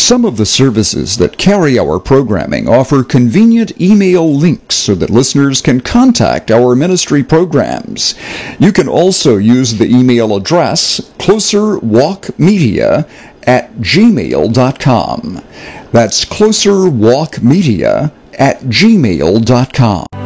Some of the services that carry our programming offer convenient email links so that listeners can contact our ministry programs. You can also use the email address closerwalkmedia@gmail.com. That's closerwalkmedia@gmail.com.